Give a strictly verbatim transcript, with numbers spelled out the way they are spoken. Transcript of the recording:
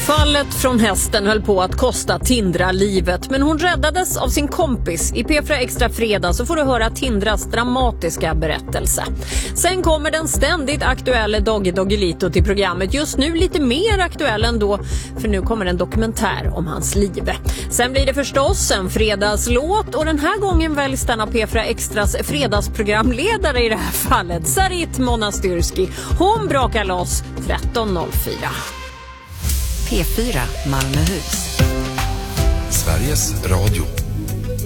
Fallet från hästen höll på att kosta Tindra livet, men hon räddades av sin kompis. I P fyra Extra fredag så får du höra Tindras dramatiska berättelse. Sen kommer den ständigt aktuella Doggy Doggelito till programmet. Just nu lite mer aktuell ändå, för nu kommer en dokumentär om hans liv. Sen blir det förstås en fredagslåt, och den här gången väljs den av P fyra Extras fredagsprogramledare i det här fallet, Sarit Monastyrski. Hon brakar loss tretton noll fyra. P fyra Malmöhus. Sveriges Radio.